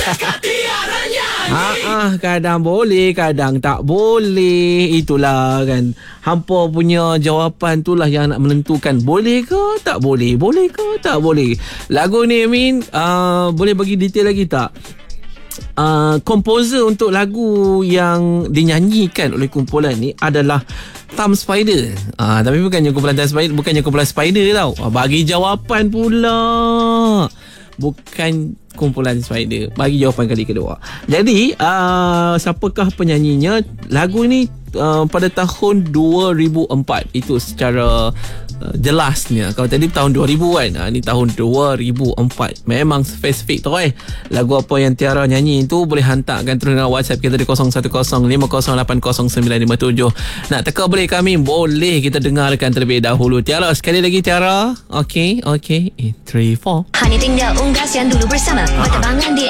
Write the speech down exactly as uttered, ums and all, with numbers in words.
Ah, ah, kadang boleh, kadang tak boleh. Itulah kan. Hampa punya jawapan itulah yang nak menentukan boleh ke tak boleh, boleh ke tak boleh. Lagu ni Amin, uh, boleh bagi detail lagi tak? Uh, komposer untuk lagu yang dinyanyikan oleh kumpulan ni adalah Tom Spider. Ah, tapi bukannya kumpulan Tom Spider, bukannya kumpulan Spider tau. Ah, bagi jawapan pula. Bukan kumpulan Spider. Bagi jawapan kali kedua. Jadi, uh, siapakah penyanyinya? Lagu ni uh, pada tahun dua ribu empat. Itu secara uh, jelasnya. Kalau tadi tahun dua ribu kan. Uh, ni tahun dua ribu empat. Memang spesifik tu eh. Lagu apa yang Tiara nyanyi itu boleh hantarkan terus dengan WhatsApp kita di kosong satu kosong lima kosong lapan kosong sembilan lima tujuh. Nak teka boleh kami? Boleh, kita dengarkan terlebih dahulu. Tiara, sekali lagi Tiara. Okey, okey. three, four. Hanya tinggal unggas yang dulu bersama. Bertebangan di